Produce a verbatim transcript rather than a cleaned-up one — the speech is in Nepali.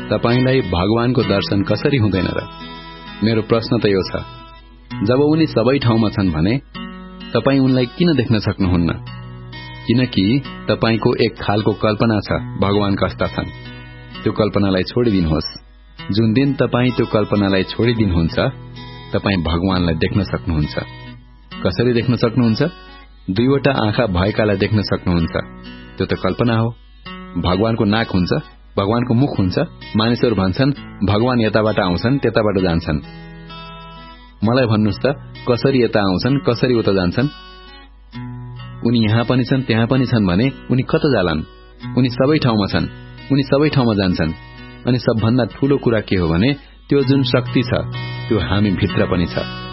तपाईलाई भगवानको दर्शन कसरी हुँदैन र? मेरो प्रश्न त यो छ, जब उनी सबै ठाउँमा छन् भने तपाई उनलाई किन देख्न सक्नुहुन्न? किनकि तपाईको एक खालको कल्पना छ भगवान कस्ता छन्। त्यो कल्पनालाई छोडिदिनुहोस्। जुन दिन तपाई त्यो कल्पनालाई छोडिदिनुहुन्छ, तपाई भगवानलाई देख्न सक्नुहुन्छ। कसरी देख्न सक्नुहुन्छ? दुईवटा आँखा भएकालाई देख्न सक्नुहुन्छ। त्यो त कल्पना हो। भगवानको नाक हुन्छ, भगवानको मुख हुन्छ। मानिसहरू भन्छन् भगवान यताबाट आउँछन्, त्यताबाट जान्छन्। मलाई भन्नुस् त, कसरी यता आउँछन्, कसरी उता जान्छन्? उनी यहाँ पनि छन्, त्यहाँ पनि छन् भने उनी कता जालान्? उनी सबै ठाउँमा छन्, उनी सबै ठाउँमा जान्छन्। अनि सबभन्दा ठूलो कुरा के हो भने त्यो जुन शक्ति छ त्यो हामी भित्र पनि छ।